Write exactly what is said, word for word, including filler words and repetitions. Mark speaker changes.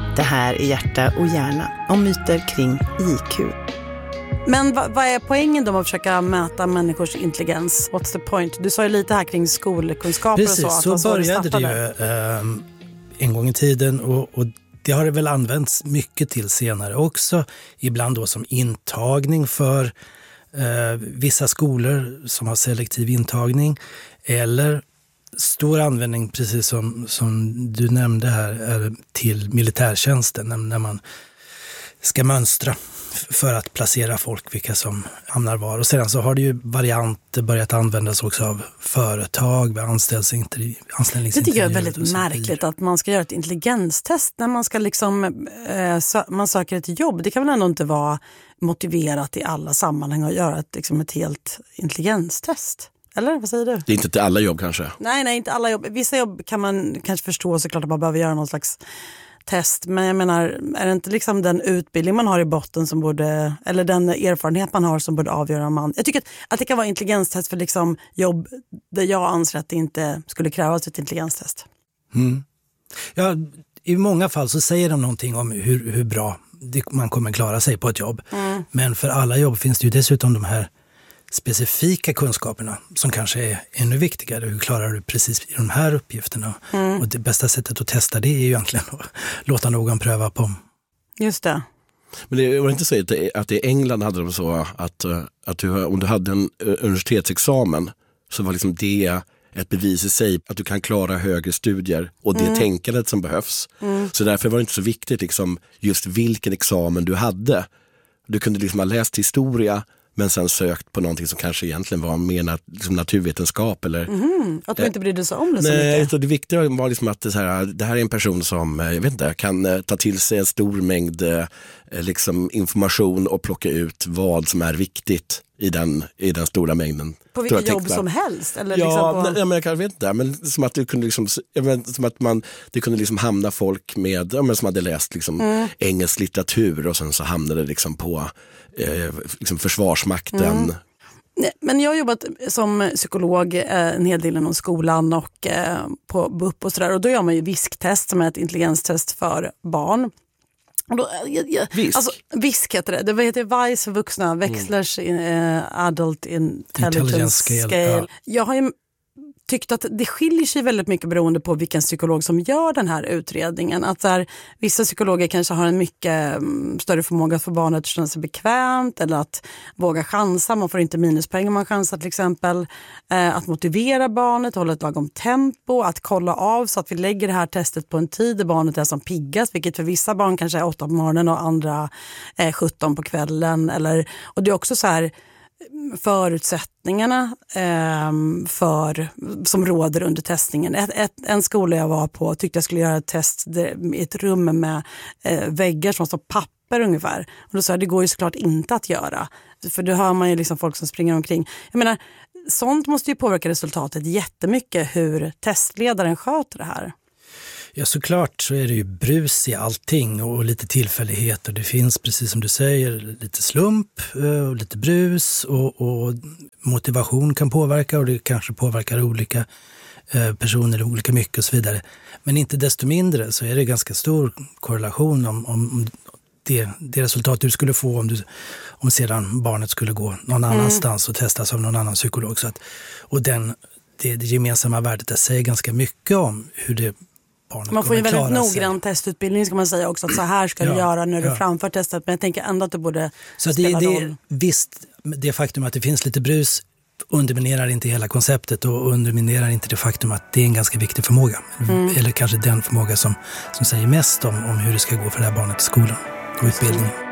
Speaker 1: Det här är Hjärta och hjärna om myter kring I Q.
Speaker 2: Men vad, vad är poängen då med att försöka mäta människors intelligens? What's the point? Du sa ju lite här kring skolkunskaper.
Speaker 3: Precis,
Speaker 2: och så.
Speaker 3: så,
Speaker 2: så
Speaker 3: började det ju eh, en gång i tiden och, och det har det väl använts mycket till senare också. Ibland då som intagning för eh, vissa skolor som har selektiv intagning. Eller stor användning, precis som, som du nämnde här, är till militärtjänsten. När, när man ska mönstra för att placera folk, vilka som hamnar var. Och sedan så har det ju varianter börjat användas också av företag, anställningsintervjuer.
Speaker 2: Det tycker jag är väldigt märkligt att man ska göra ett intelligenstest när man ska liksom, eh, sö- man söker ett jobb. Det kan väl ändå inte vara motiverat i alla sammanhang att göra ett, liksom ett helt intelligenstest. Eller vad säger du?
Speaker 4: Det är inte till alla jobb kanske.
Speaker 2: Nej, nej, inte alla jobb. Vissa jobb kan man kanske förstå såklart att man behöver göra någon slags test. Men jag menar, är det inte liksom den utbildning man har i botten som borde, eller den erfarenhet man har som borde avgöra om man... Jag tycker att, att det kan vara intelligenstest för liksom jobb där jag anser att det inte skulle krävas ett intelligenstest.
Speaker 3: Mm. Ja, i många fall så säger de någonting om hur, hur bra man kommer klara sig på ett jobb. Mm. Men för alla jobb finns det ju dessutom de här specifika kunskaperna som kanske är ännu viktigare. Hur klarar du precis de här uppgifterna? Mm. Och det bästa sättet att testa det är ju egentligen att låta någon pröva på.
Speaker 2: Just det.
Speaker 4: Men det var inte så att, att i England hade de så att, att du, om du hade en universitetsexamen så var liksom det ett bevis i sig att du kan klara högre studier och det mm. tänkandet som behövs. Mm. Så därför var det inte så viktigt liksom, just vilken examen du hade. Du kunde liksom ha läst historia men sen sökt på någonting som kanske egentligen var mer nat- liksom naturvetenskap. Eller,
Speaker 2: mm, att du eh, inte brydde sig om det så
Speaker 4: nej,
Speaker 2: mycket.
Speaker 4: Så det viktiga var liksom att det, så här, det här är en person som jag vet inte, kan eh, ta till sig en stor mängd eh, liksom information och plocka ut vad som är viktigt i den, i den stora mängden.
Speaker 2: På vilket jobb som helst? Eller
Speaker 4: ja,
Speaker 2: liksom på...
Speaker 4: nej, men jag kan vet inte. Men som att det kunde liksom, jag vet, som att man, det kunde liksom hamna folk med, ja, men som hade läst liksom mm. engelsk litteratur och sen så hamnade det liksom på eh, liksom försvarsmakten. Mm.
Speaker 2: Nej, men jag har jobbat som psykolog eh, en hel del inom skolan och eh, på B U P och sådär. Och då gör man ju VISK-test som är ett intelligenstest för barn. Och då, jag, jag,
Speaker 4: Visk?
Speaker 2: Alltså, Visk heter det. Det heter V I C E för vuxna, Wechslers mm. in, uh, Adult Intelligence, Intelligence Scale. scale. Ja. Jag har ju tyckt att det skiljer sig väldigt mycket beroende på vilken psykolog som gör den här utredningen. Att där, vissa psykologer kanske har en mycket um, större förmåga för barnet att känna sig bekvämt eller att våga chansa. Man får inte minuspoäng om man chansar till exempel. Eh, att motivera barnet, hålla ett lagom tempo, att kolla av så att vi lägger det här testet på en tid där barnet är som piggast, vilket för vissa barn kanske är åtta på morgonen och andra eh, sjutton på kvällen. Eller, och det är också så här förutsättningarna eh, för, som råder under testningen. Ett, ett, en skola jag var på tyckte jag skulle göra ett test där, i ett rum med eh, väggar som var så papper ungefär. Och då sa jag, det går ju såklart inte att göra. För då hör man ju liksom folk som springer omkring. Jag menar, sånt måste ju påverka resultatet jättemycket hur testledaren sköter det här.
Speaker 3: Ja, såklart så är det ju brus i allting och lite tillfällighet och det finns, precis som du säger, lite slump och lite brus och, och motivation kan påverka och det kanske påverkar olika personer olika mycket och så vidare. Men inte desto mindre så är det ganska stor korrelation om, om det, det resultat du skulle få om, du, om sedan barnet skulle gå någon annanstans mm. och testas av någon annan psykolog. Så att, och den, det, det gemensamma värdet säger ganska mycket om hur det
Speaker 2: man får ju väldigt noggrann testutbildning ska man säga också, att så här ska du ja, göra när du ja. framför testet, men jag tänker ändå att du borde
Speaker 3: så spela det, det, roll. Visst, det faktum att det finns lite brus underminerar inte hela konceptet och underminerar inte det faktum att det är en ganska viktig förmåga. Mm. Eller kanske den förmåga som, som säger mest om, om hur det ska gå för det här barnet i skolan och utbildningen.